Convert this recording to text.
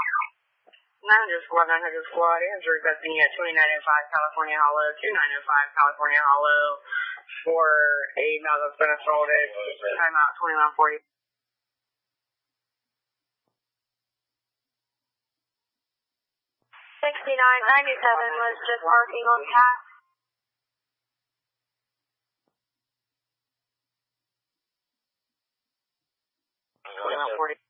900 squad is requesting you at 2905 California Hollow, 2905 California Hollow for a male that's been assaulted. Timeout 2140. 6997 was just parking on tap. 2140.